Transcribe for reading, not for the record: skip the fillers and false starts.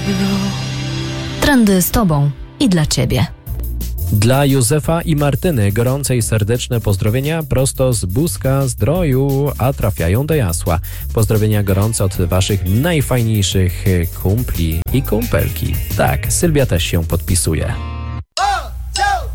Trendy z Tobą i dla Ciebie. Dla Józefa i Martyny gorące i serdeczne pozdrowienia prosto z Buska Zdroju, a trafiają do Jasła. Pozdrowienia gorące od Waszych najfajniejszych kumpli i kumpelki. Tak, Sylwia też się podpisuje.